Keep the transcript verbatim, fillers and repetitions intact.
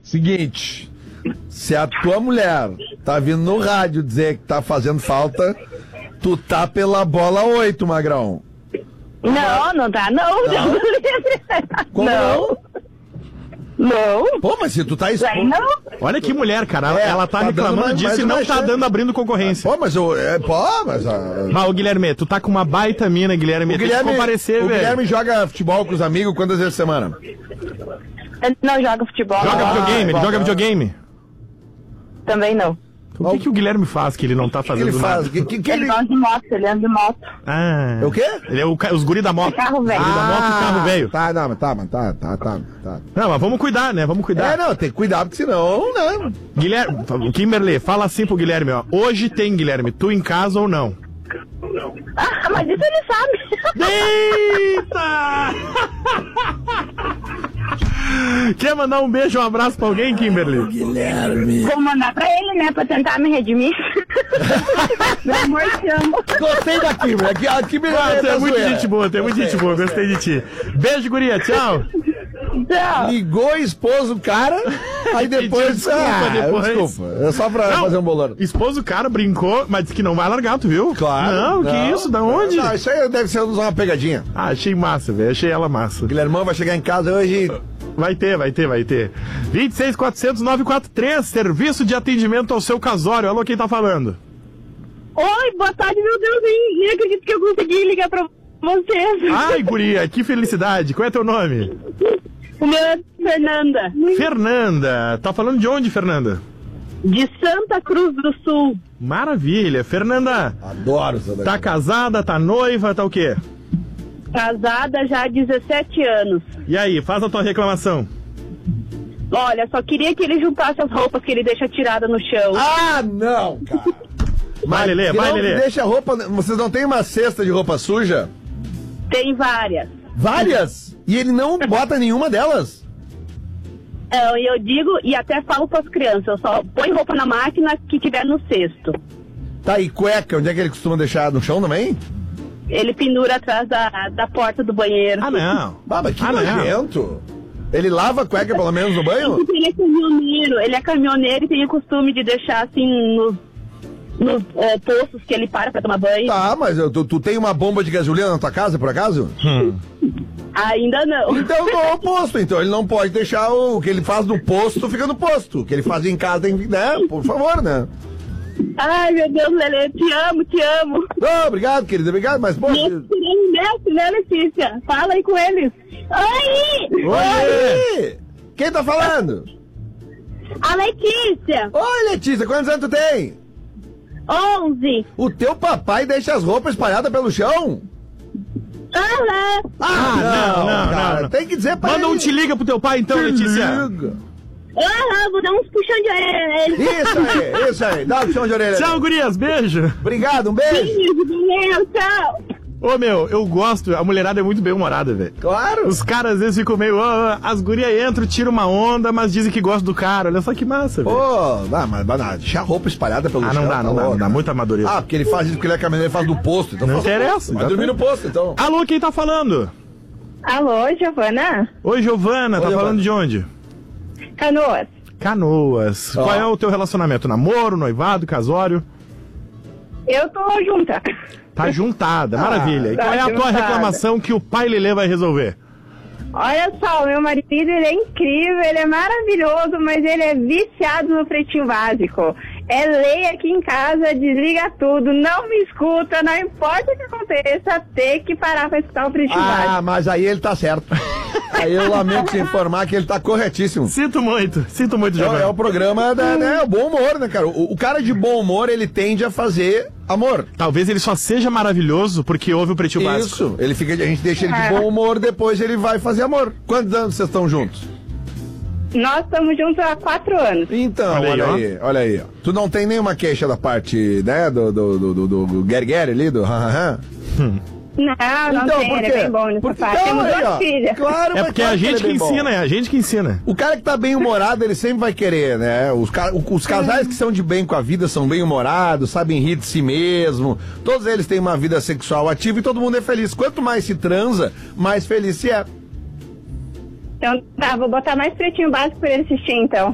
Seguinte, se a tua mulher tá vindo no rádio dizer que tá fazendo falta, tu tá pela bola oito, Magrão. Não, não tá, não. Não? Não. Como não? Não. Pô, mas se tu tá expondo... Não. Olha que mulher, cara. É, ela tá, tá reclamando dando mais- disso mais e não uma tá chance. dando, abrindo concorrência. Pô, mas eu... É, pô, mas... A... Mas, ô Guilherme, tu tá com uma baita mina, Guilherme. O Tem Guilherme, que comparecer, o velho. Guilherme joga futebol com os amigos quantas vezes por semana? Ele não joga futebol. Joga não. videogame, ele bom, joga bom. videogame. Também não. O que, que o Guilherme faz que ele não tá O que fazendo ele nada? faz? Que, que, que Ele ele... gosta de moto, ele anda de moto. Ah. É o quê? Ele é o, ca- os guri da moto. É carro velho. Guri da moto e carro velho. Tá, não, mas tá, mas tá, tá, tá, tá. Não, mas vamos cuidar, né? Vamos cuidar. É, não, tem que cuidar, porque senão, né? Guilherme, Kimberly, fala assim pro Guilherme, ó. Hoje tem, Guilherme, tu em casa ou não? Ah, mas isso ele sabe. Eita! Quer mandar um beijo, um abraço pra alguém, Kimberly? Guilherme. Vou mandar pra ele, né, pra tentar me redimir. Meu amor, te amo. Gostei da Kimberly. Aqui, a Kimberly Ah, é tu é da muito zoeira. gente boa, tu é muito gente boa, gostei de ti. Beijo, guria, tchau. Tchau. Ligou, expôs o cara, aí depois... desculpa ah, depois. Desculpa, é só pra Não, fazer um bolão. Esposo, o cara brincou, mas disse que não vai largar, tu viu? Claro. Não, que isso, da onde? Não, isso aí deve ser uma pegadinha. Ah, achei massa, velho, achei ela massa. O Guilhermão vai chegar em casa hoje... Vai ter, vai ter, vai ter. vinte e seis, quatrocentos, novecentos e quarenta e três, serviço de atendimento ao seu casório. Alô, quem tá falando? Oi, boa tarde, meu Deus, nem, nem acredito que eu consegui ligar pra vocês. Ai, guria, que felicidade. Qual é teu nome? O meu é Fernanda, Fernanda. Tá falando de onde, Fernanda? de Santa Cruz do Sul. Maravilha. Fernanda, Adoro essa daqui. tá casada, tá noiva, tá o quê? Casada já há dezessete anos. E aí, faz a tua reclamação. Olha, só queria que ele juntasse as roupas que ele deixa tiradas no chão. Ah, não, cara. Vai, Lelê, que vai, não Lelê. Deixa a roupa... Vocês não têm uma cesta de roupa suja? Tem várias. Várias? E ele não bota nenhuma delas? É, E eu digo, e até falo para as crianças, eu só põe roupa na máquina que tiver no cesto. Tá, e cueca, onde é que ele costuma deixar? No chão também? Ele pendura atrás da, da porta do banheiro. Ah, não. Ah, mas que Ah, não. nojento. Ele lava a cueca pelo menos no banho? Ele é caminhoneiro, ele é caminhoneiro e tem o costume de deixar assim nos, nos é, poços que ele para pra tomar banho. Tá, mas eu- tu, tu tem uma bomba de gasolina na tua casa, por acaso? Hum. Ainda não. Então não é o posto, então ele não pode deixar o, o que ele faz no posto, fica no posto. O que ele faz em casa tem que, né? Por favor, né? Ai, meu Deus, Lelê, te amo, te amo. Não, obrigado, querida, obrigado, mas pô... Nesse, nesse, né, Letícia? Fala aí com eles. Oi! Oi! Quem tá falando? A Letícia, Oi, Letícia, quantos anos tu tem? onze. O teu papai deixa as roupas espalhadas pelo chão? Aham. Ah, não, não, cara, não. tem que dizer pra Manda ele. um te liga pro teu pai, então, Te Letícia. liga. Aham, vou dar uns puxão de orelha nele. Isso aí, isso aí. Dá um puxão de orelha. Tchau, gurias, beijo. Obrigado, um beijo. Meu, tchau. Ô, meu, eu gosto, a mulherada é muito bem-humorada, velho. Claro. Os caras às vezes ficam meio, ó, as gurias entram, tiram uma onda, mas dizem que gostam do cara. Olha só que massa, velho. Pô, dá, mas mas não, deixar a roupa espalhada pelo Ah, chão. não dá, tá não dá, louco, não dá. né? Muito amadorismo. Ah, porque ele faz isso porque ele é caminhoneiro, ele faz do posto. Então Não faz no interessa, posto. Vai exatamente. dormir no posto, então. Alô, quem tá falando? Alô, Giovana? Oi, Giovana, Oi, tá Giovana. falando de onde? Canoas. Canoas. Ó. Qual é o teu relacionamento? Namoro, noivado, casório? Eu tô junta. Tá juntada, maravilha. E tá qual é a tua juntada. reclamação que o pai Lelê vai resolver? Olha só, o meu marido, ele é incrível, ele é maravilhoso, mas ele é viciado no pretinho básico. É lei aqui em casa, desliga tudo, não me escuta, não importa o que aconteça, tem que parar pra escutar o pretinho Ah, básico. mas aí ele tá certo. Aí eu lamento te informar que ele tá corretíssimo. Sinto muito, sinto muito, É, o- Giovana. é o programa da, né, o bom humor, né, cara? O, o cara de bom humor, ele tende a fazer amor. Talvez ele só seja maravilhoso porque ouve o Pretinho Básico. Isso. Ele fica, a gente deixa ele de bom humor, depois ele vai fazer amor. Quantos anos vocês estão juntos? Nós estamos juntos há quatro anos. Então, Olha olha, aí, aí, olha aí. Ó. Tu não tem nenhuma queixa da parte, né, do, do, do, do, do, do Gary Gary ali, do hahaha? Não, não Então, tem, por ele quê? é bem bom nessa Porque, parte. então, Temos aí, duas ó. filhas. Claro, É mas porque é claro a gente ele que bem bom. ensina, é a gente que ensina. O cara que tá bem humorado, ele sempre vai querer, né? Os, ca- os casais que são de bem com a vida são bem humorados, sabem rir de si mesmo. Todos eles têm uma vida sexual ativa e todo mundo é feliz. Quanto mais se transa, mais feliz se é. Então tá, vou botar mais pretinho básico pra ele assistir então.